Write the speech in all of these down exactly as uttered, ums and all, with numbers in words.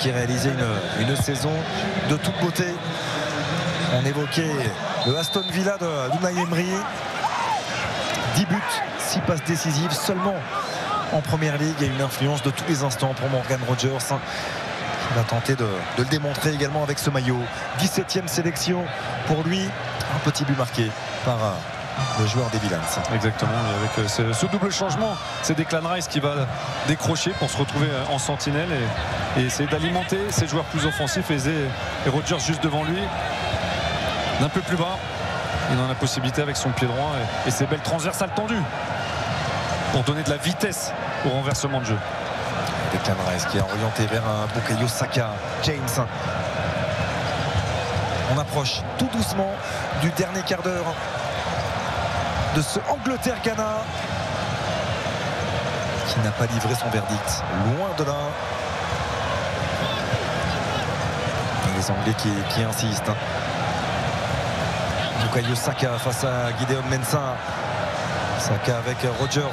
qui réalisait une, une saison de toute beauté. On évoquait le Aston Villa de d'Unai Emery. dix buts, six passes décisives seulement en première ligue et une influence de tous les instants pour Morgan Rogers. Il va tenter de, de le démontrer également avec ce maillot. dix-septième sélection pour lui. Un petit but marqué par le joueur des Villains. Exactement, et avec ce, ce double changement, c'est Declan Rice qui va décrocher pour se retrouver en sentinelle et, et essayer d'alimenter ses joueurs plus offensifs. Et, et Rogers juste devant lui, d'un peu plus bas. Il en a la possibilité avec son pied droit et, et ses belles transversales tendues pour donner de la vitesse au renversement de jeu. Declan Rice qui est orienté vers un Bukayo Saka. James. On approche tout doucement du dernier quart d'heure de ce Angleterre-Ghana qui n'a pas livré son verdict. Loin de là. Les Anglais qui, qui insistent. Bukayo Saka face à Gideon Mensah. Saka avec Rogers.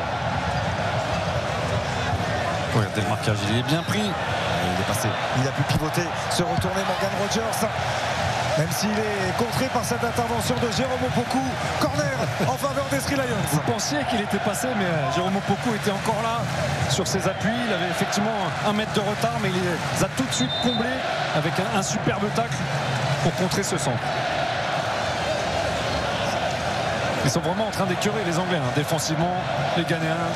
Regardez le marquage, il est bien pris. Il est passé, il a pu pivoter, se retourner Morgan Rogers. Même s'il est contré par cette intervention de Jérôme Opoku. Corner en faveur des Three Lions. Vous pensiez qu'il était passé, mais Jérôme Opoku était encore là sur ses appuis. Il avait effectivement un mètre de retard, mais il les a tout de suite comblés avec un, un superbe tacle pour contrer ce centre. Ils sont vraiment en train d'écœurer les Anglais, hein, défensivement, les Ghanéens.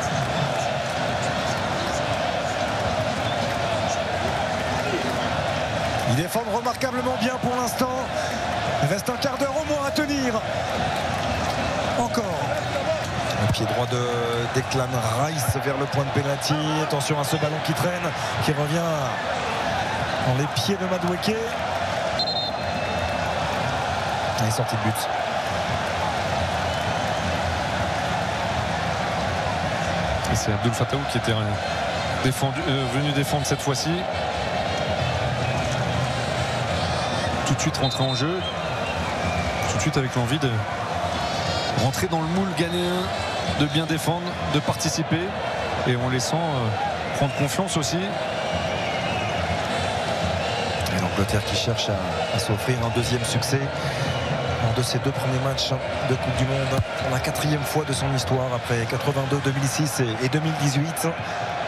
Ils défendent remarquablement bien pour l'instant. Il reste un quart d'heure au moins à tenir. Encore. Le pied droit de Declan Rice vers le point de pénalty. Attention à ce ballon qui traîne, qui revient dans les pieds de Madueke. Il est sorti de but. Et c'est Abdul Fataou qui était défendu, euh, venu défendre cette fois-ci. Tout de suite rentré en jeu, tout de suite avec l'envie de rentrer dans le moule ghanéen, de bien défendre, de participer, et on les sent euh, prendre confiance aussi. Et l'Angleterre qui cherche à, à s'offrir un deuxième succès lors de ses deux premiers matchs de Coupe du Monde pour la quatrième fois de son histoire après quatre-vingt-deux, deux mille six et, et deux mille dix-huit. Pour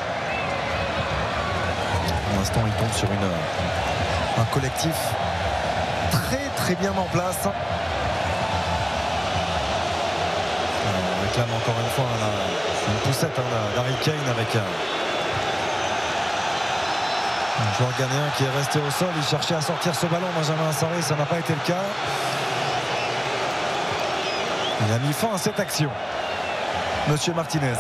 l'instant il tombe sur une, un collectif très très bien en place. On réclame encore une fois la, une poussette hein, d'Harry Kane avec un, un joueur ghanéen qui est resté au sol. Il cherchait à sortir ce ballon, Benjamin Sarré, ça n'a pas été le cas. Il a mis fin à cette action, Monsieur Martinez,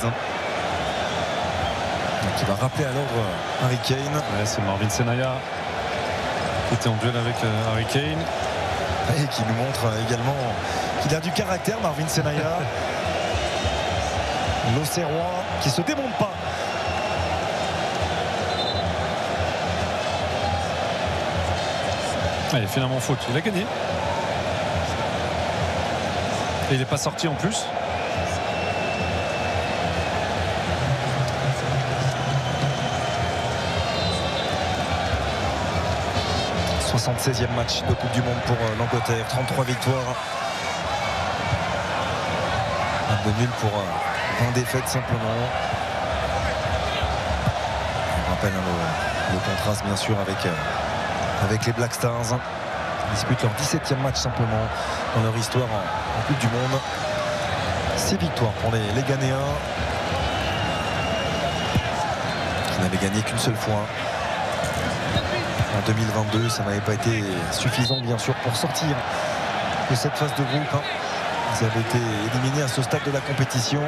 qui va rappeler à l'ordre Harry Kane. Ouais, c'est Marvin Senaya qui était en duel avec euh, Harry Kane. Et qui nous montre également qu'il a du caractère, Marvin Senaya. L'Auxerrois qui se démonte pas. Allez, finalement faute, il a gagné. Et il n'est pas sorti en plus. soixante-seizième match de Coupe du Monde pour l'Angleterre, trente-trois victoires, un de nul pour vingt défaites simplement. On rappelle le, le contraste bien sûr avec, avec les Black Stars. Ils disputent leur dix-septième match simplement dans leur histoire en, en Coupe du Monde. six victoires pour les, les Ghanéens qui n'avaient gagné qu'une seule fois en deux mille vingt-deux. Ça n'avait pas été suffisant bien sûr pour sortir de cette phase de groupe. Ils avaient été éliminés à ce stade de la compétition.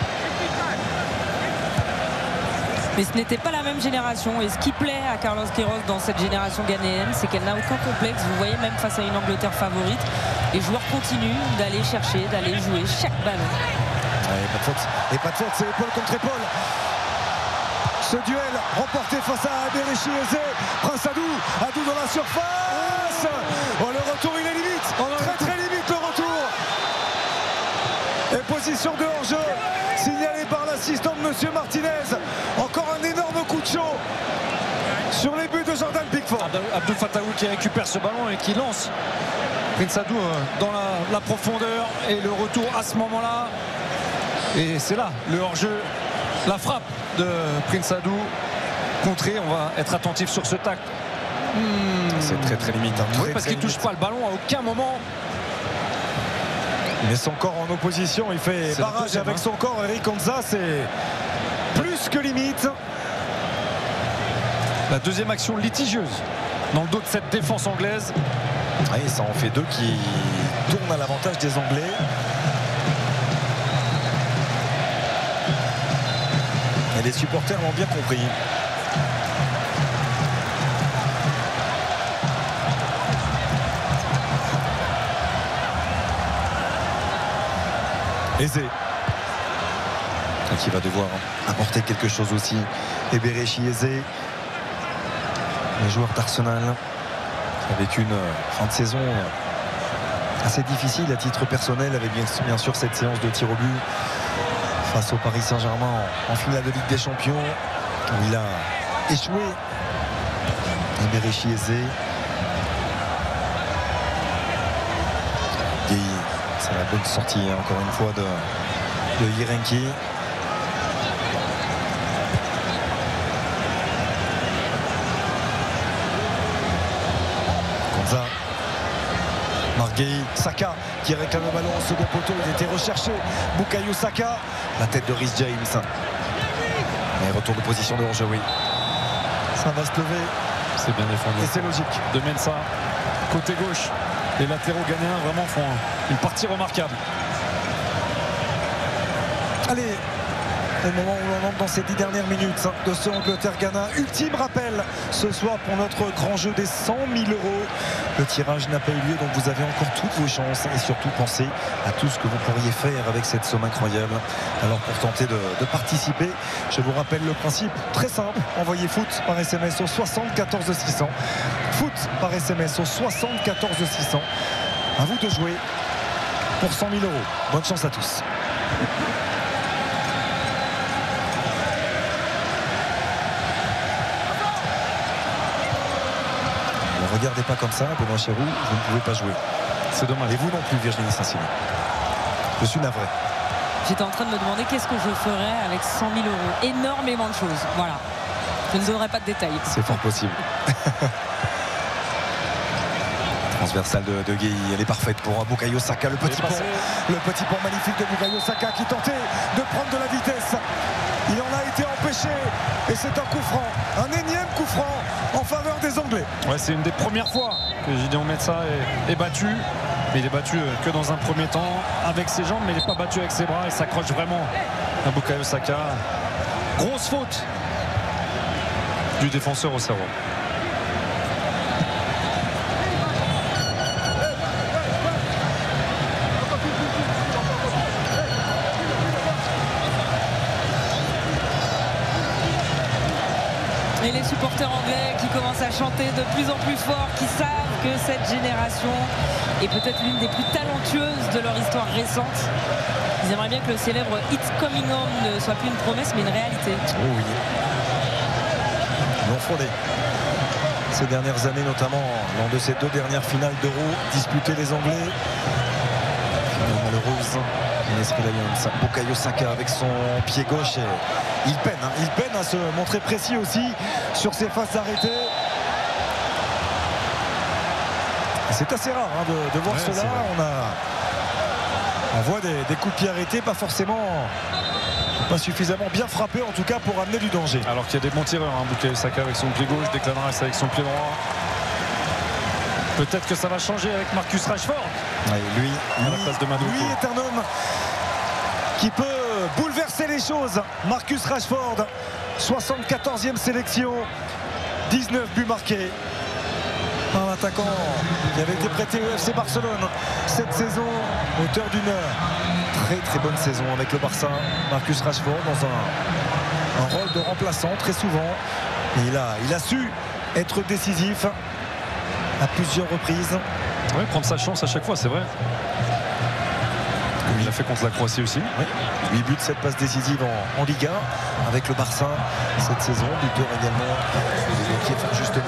Mais ce n'était pas la même génération, et ce qui plaît à Carlos Queiroz dans cette génération ghanéenne, c'est qu'elle n'a aucun complexe. Vous voyez, même face à une Angleterre favorite, les joueurs continuent d'aller chercher, d'aller jouer chaque ballon. Ouais, pas de faute, et pas de faute, c'est épaule contre épaule. Ce duel remporté face à Berechi Eze. Prince Adou, Adou dans la surface. Oh, le retour il est limite, très très limite le retour. Et position de hors-jeu signalée par l'assistant de Monsieur Martinez. Encore un énorme coup de chaud sur les buts de Jordan Pickford. Abdou Fataoui qui récupère ce ballon et qui lance Prince Adu dans la, la profondeur, et le retour à ce moment-là, et c'est là le hors-jeu, la frappe de Prince Adu contrée. On va être attentif sur ce tacle. Mmh. C'est très très limite, hein. Oui, très, parce très qu'il touche limite. pas le ballon à aucun moment. Il met son corps en opposition, il fait barrage deuxième, avec hein. son corps. Eric Konza, c'est plus que limite. La deuxième action litigieuse dans le dos de cette défense anglaise. Oui, ça en fait deux qui tournent à l'avantage des Anglais. Et les supporters l'ont bien compris. Aizé, qui va devoir apporter quelque chose aussi. Eberechi Aizé, les joueurs d'Arsenal, avec une fin de saison assez difficile à titre personnel, avec bien, bien sûr cette séance de tir au but face au Paris Saint-Germain en, en finale de Ligue des Champions, où il a échoué. Eberechi Aizé, c'est la bonne sortie encore une fois de, de Yerenki. Konza, Marguerite, Saka qui réclame le ballon au second poteau, il était recherché. Bukayo Saka, la tête de Reece James. Et retour de position de hors-jeu, oui. Ça va se lever. C'est bien défendu. Et c'est logique. De Mensah, côté gauche. Les latéraux ghanéens vraiment font une partie remarquable. Allez, au moment où l'on entre dans ces dix dernières minutes de ce Angleterre-Ghana, ultime rappel ce soir pour notre grand jeu des cent mille euros. Le tirage n'a pas eu lieu, donc vous avez encore toutes vos chances, et surtout pensez à tout ce que vous pourriez faire avec cette somme incroyable. Alors pour tenter de, de participer, je vous rappelle le principe très simple: envoyez foot par S M S au soixante-quatorze six cents. Foot par S M S au soixante-quatorze six cents. À vous de jouer pour cent mille euros. Bonne chance à tous. Ne regardez pas comme ça, Benoît Chéroux, vous ne pouvez pas jouer. C'est dommage. Et vous non plus, Virginie Saint-Simon. Je suis navré. J'étais en train de me demander qu'est-ce que je ferais avec cent mille euros. Énormément de choses. Voilà. Je ne donnerai pas de détails. C'est fort possible. Transversale de, de Gueye, elle est parfaite pour Bukayo Saka, le petit pont, le petit pont magnifique de Bukayo Saka qui tentait de prendre de la vitesse. Il en a été empêché et c'est un coup franc, un énième coup franc en faveur des Anglais. Ouais, c'est une des premières fois que Gideon Mensah est, est battu, mais il est battu que dans un premier temps avec ses jambes, mais il n'est pas battu avec ses bras. Il s'accroche vraiment à Bukayo Saka. Grosse faute du défenseur au cerveau. Et les supporters anglais qui commencent à chanter de plus en plus fort, qui savent que cette génération est peut-être l'une des plus talentueuses de leur histoire récente. Ils aimeraient bien que le célèbre It's Coming Home ne soit plus une promesse mais une réalité. Oh oui. Ils l'ont frôlé ces dernières années, notamment lors de ces deux dernières finales d'Euro disputées les Anglais. Finale malheureuse. Bukayo Saka avec son pied gauche, et il peine, hein, il peine à se montrer précis aussi sur ses phases arrêtées. C'est assez rare hein, de, de voir ouais, cela. On, a, on voit des, des coups de pied arrêtés, pas forcément, pas suffisamment bien frappés en tout cas pour amener du danger. Alors qu'il y a des bons tireurs, hein, Bukayo Saka avec son pied gauche, Declan Rice avec son pied droit. Peut-être que ça va changer avec Marcus Rashford. Ouais, lui, à la place de Madueke. lui est un homme qui peut bouleverser les choses. Marcus Rashford, soixante-quatorzième sélection, dix-neuf buts marqués. Un attaquant qui avait été prêté au F C Barcelone cette saison, auteur d'une très très bonne saison avec le Barça. Marcus Rashford dans un, un rôle de remplaçant très souvent. Et il a, il a su être décisif à plusieurs reprises. Oui, prendre sa chance à chaque fois, c'est vrai. Il l'a fait contre la Croatie aussi. Oui. huit buts, sept passes décisives en, en Liga avec le Barça cette saison. Buteur également qui est justement